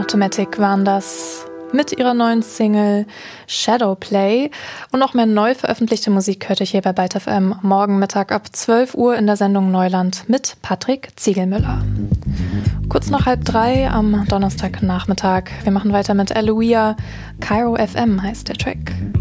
Automatic waren das mit ihrer neuen Single Shadowplay. Und noch mehr neu veröffentlichte Musik hört ihr hier bei Byte FM morgen Mittag ab 12 Uhr in der Sendung Neuland mit Patrick Ziegelmüller. Kurz nach 2:30 am Donnerstagnachmittag. Wir machen weiter mit Aloia. Cairo FM heißt der Track.